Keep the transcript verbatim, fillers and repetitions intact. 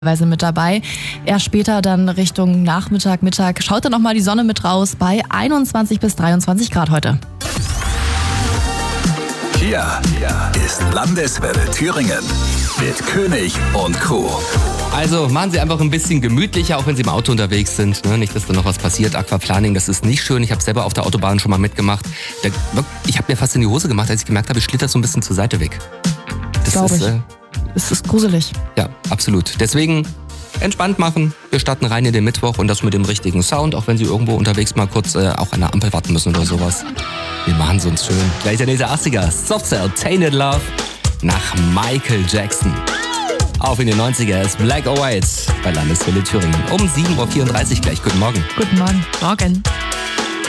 Weise mit dabei. Erst später dann Richtung Nachmittag, Mittag schaut dann noch mal die Sonne mit raus bei einundzwanzig bis dreiundzwanzig Grad heute. Hier, hier ist Landeswelle Thüringen mit König und Co. Also machen Sie einfach ein bisschen gemütlicher, auch wenn Sie im Auto unterwegs sind. Ne? Nicht, dass da noch was passiert. Aquaplaning, das ist nicht schön. Ich habe selber auf der Autobahn schon mal mitgemacht. Da, ich habe mir fast in die Hose gemacht, als ich gemerkt habe, ich schlitter so ein bisschen zur Seite weg. Das Glaube ist, ich. Äh, Es ist gruselig. Ja, absolut. Deswegen entspannt machen. Wir starten rein in den Mittwoch und das mit dem richtigen Sound, auch wenn Sie irgendwo unterwegs mal kurz äh, auch an der Ampel warten müssen oder sowas. Wir machen es uns schön. Gleich der nächste achtziger. Soft Cell, Tainted Love nach Michael Jackson. Auf in den neunziger ist Black or White bei Landeswelle Thüringen. Um sieben Uhr vierunddreißig gleich. Guten Morgen. Guten Morgen. Morgen.